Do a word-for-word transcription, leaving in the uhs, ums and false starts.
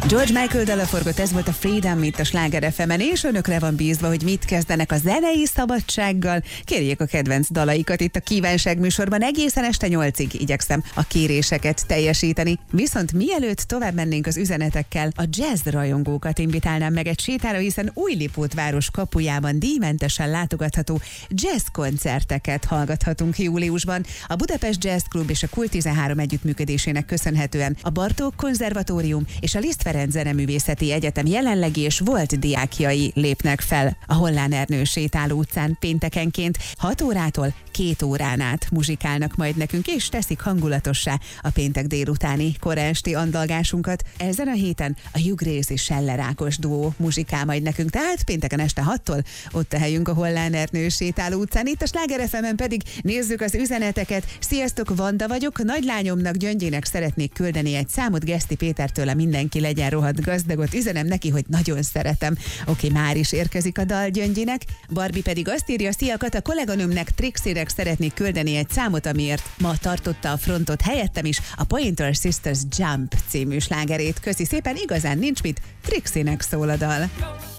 George Michael dala forgott, ez volt a Freedom itt a Sláger ef emen, és önökre van bízva, hogy mit kezdenek a zenei szabadsággal. Kérjék a kedvenc dalaikat itt a Kívánság műsorban, egészen este nyolcig igyekszem a kéréseket teljesíteni. Viszont mielőtt tovább mennénk az üzenetekkel, a jazz rajongókat invitálnám meg egy sétára, hiszen Újlipótváros kapujában díjmentesen látogatható jazz koncerteket hallgathatunk júliusban. A Budapest Jazz Klub és a Kult tizenhárom együttműködésének köszönhetően a Bartók Konzervatórium és a Liszt Ferenc Zeneművészeti Egyetem jelenlegi és volt diákjai lépnek fel a Hollán Ernő sétáló utcán péntekenként hat órától két órán át muzsikálnak majd nekünk, és teszik hangulatossá a péntek délutáni kora esti andalgásunkat. Ezen a héten a Jugrész és Seller Ákos duó muzsikál majd nekünk, tehát pénteken este hattól ott a helyünk a Hollán Ernő sétáló utcán. Itt a Sláger ef emen pedig nézzük az üzeneteket. Sziasztok, Vanda vagyok, nagylányomnak, Gyöngyének szeretnék küldeni egy számot Geszti Pétertől, a Mindenki legyen rohadt gazdagot. Üzenem neki, hogy nagyon szeretem. Oké, már is érkezik a dal Gyöngyinek. Barbie pedig azt írja: sziakat, a kolléganőmnek, Trixinek szeretnék küldeni egy számot, amiért ma tartotta a frontot helyettem is, a Pointer Sisters Jump című slágerét. Köszi szépen, igazán nincs mit, Trixinek szól a dal.